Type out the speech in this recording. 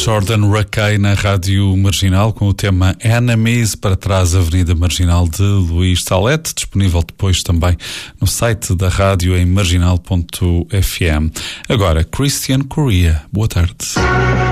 Jordan Rakei na Rádio Marginal com o tema Enemies, para trás Avenida Marginal de Luís Salete, disponível depois também no site da rádio em marginal.fm. Agora, Christian Correa. Boa tarde.